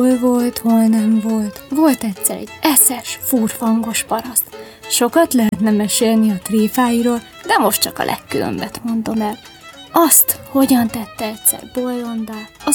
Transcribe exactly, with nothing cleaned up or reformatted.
Hol volt, hol nem volt. Volt egyszer egy eszes, furfangos paraszt. Sokat lehetne mesélni a tréfáiról, de most csak a legkülönbet mondom el. Azt, hogyan tette egyszer bolyondá, az